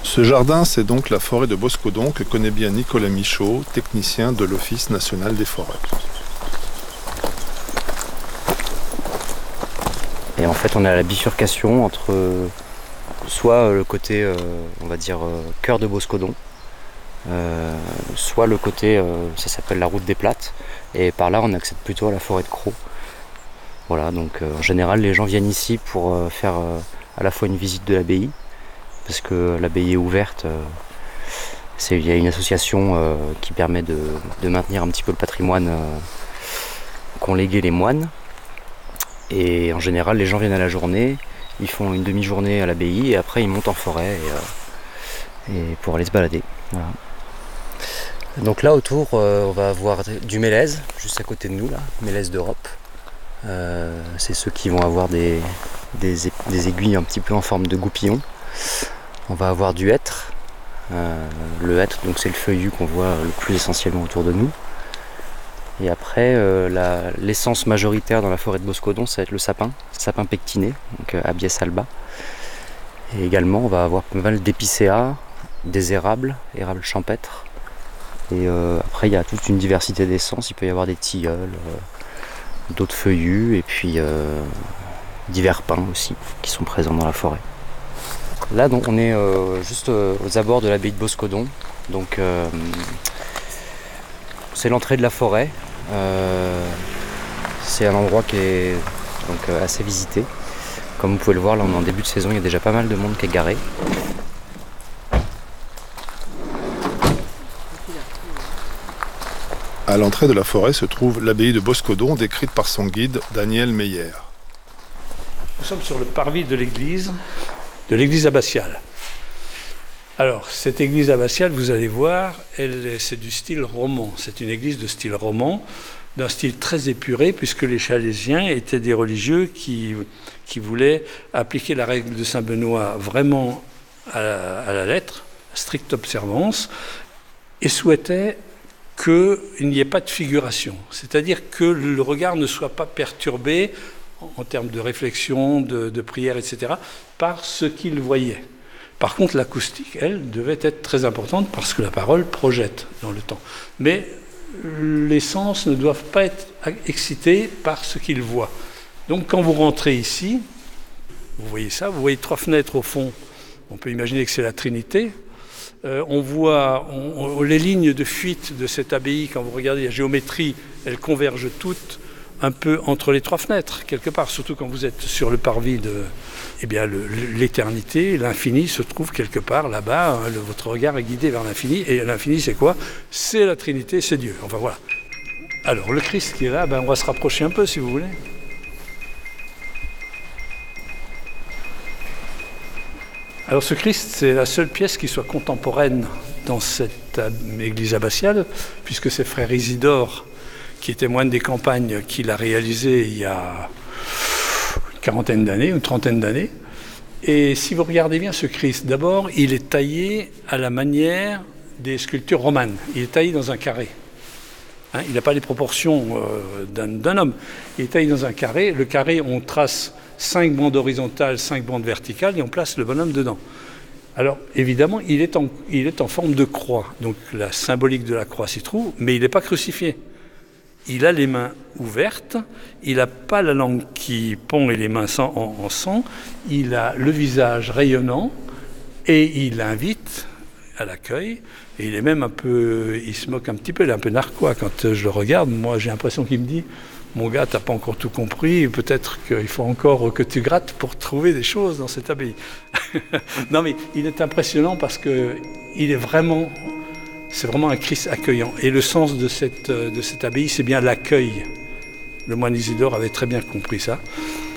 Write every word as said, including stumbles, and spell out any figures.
Ce jardin, c'est donc la forêt de Boscodon que connaît bien Nicolas Michaud, technicien de l'Office national des forêts. Et en fait, on est à la bifurcation entre euh, soit le côté, euh, on va dire, euh, cœur de Boscodon, euh, soit le côté, euh, ça s'appelle la route des Plates, et par là, on accède plutôt à la forêt de Crau. Voilà, donc euh, en général, les gens viennent ici pour euh, faire euh, à la fois une visite de l'abbaye, parce que l'abbaye est ouverte. Euh, c'est, il y a une association euh, qui permet de, de maintenir un petit peu le patrimoine euh, qu'ont légué les moines. Et en général, les gens viennent à la journée, ils font une demi-journée à l'abbaye et après ils montent en forêt et, euh, et pour aller se balader. Voilà. Donc là autour, euh, on va avoir du mélèze, juste à côté de nous, là, mélèze d'Europe. Euh, c'est ceux qui vont avoir des, des, des aiguilles un petit peu en forme de goupillon. On va avoir du hêtre. Euh, le hêtre, donc c'est le feuillu qu'on voit le plus essentiellement autour de nous. Et après, euh, la, l'essence majoritaire dans la forêt de Boscodon, ça va être le sapin, sapin pectiné, donc euh, Abies alba. Et également, on va avoir pas mal d'épicéas, des érables, érables champêtres. Et euh, après, il y a toute une diversité d'essences. Il peut y avoir des tilleuls, euh, d'autres feuillus, et puis euh, divers pins aussi, qui sont présents dans la forêt. Là, donc, on est euh, juste euh, aux abords de l'abbaye de Boscodon. Donc, euh, c'est l'entrée de la forêt. Euh, c'est un endroit qui est donc, euh, assez visité. Comme vous pouvez le voir, là on est en début de saison, il y a déjà pas mal de monde qui est garé. À l'entrée de la forêt se trouve l'abbaye de Boscodon, décrite par son guide Daniel Meyer. Nous sommes sur le parvis de l'église, de l'église abbatiale. Alors, cette église abbatiale, vous allez voir, elle, c'est du style roman. C'est une église de style roman, d'un style très épuré, puisque les Chalésiens étaient des religieux qui, qui voulaient appliquer la règle de Saint-Benoît vraiment à la, à la lettre, à stricte observance, et souhaitaient qu'il n'y ait pas de figuration. C'est-à-dire que le regard ne soit pas perturbé, en termes de réflexion, de, de prière, et cetera, par ce qu'ils voyaient. Par contre, l'acoustique, elle, devait être très importante parce que la parole projette dans le temps. Mais les sens ne doivent pas être excités par ce qu'ils voient. Donc, quand vous rentrez ici, vous voyez ça, vous voyez trois fenêtres au fond. On peut imaginer que c'est la Trinité. Euh, on voit on, on, les lignes de fuite de cette abbaye, quand vous regardez la géométrie, elles convergent toutes un peu entre les trois fenêtres, quelque part, surtout quand vous êtes sur le parvis de... Eh bien, le, l'éternité, l'infini se trouve quelque part là-bas, hein, le, votre regard est guidé vers l'infini, et l'infini c'est quoi? C'est la Trinité, c'est Dieu. Enfin voilà. Alors, le Christ qui est là, ben, on va se rapprocher un peu, si vous voulez. Alors, ce Christ, c'est la seule pièce qui soit contemporaine dans cette église abbatiale, puisque c'est frère Isidore, qui était moine des campagnes, qui l'a réalisé il y a une quarantaine d'années, une trentaine d'années. Et si vous regardez bien ce Christ, d'abord, il est taillé à la manière des sculptures romanes. Il est taillé dans un carré. Hein, il n'a pas les proportions euh, d'un, d'un homme. Il est taillé dans un carré. Le carré, on trace cinq bandes horizontales, cinq bandes verticales, et on place le bonhomme dedans. Alors, évidemment, il est en, il est en forme de croix. Donc, la symbolique de la croix s'y trouve, mais il n'est pas crucifié. Il a les mains ouvertes, il n'a pas la langue qui pond et les mains en, en sang, il a le visage rayonnant et il invite à l'accueil. Et il est même un peu, il se moque un petit peu, il est un peu narquois quand je le regarde. Moi, j'ai l'impression qu'il me dit « Mon gars, t'as pas encore tout compris, peut-être qu'il faut encore que tu grattes pour trouver des choses dans cette abbaye. » Non mais il est impressionnant parce qu'il est vraiment... C'est vraiment un Christ accueillant. Et le sens de cette, de cette abbaye, c'est bien l'accueil. Le moine Isidore avait très bien compris ça.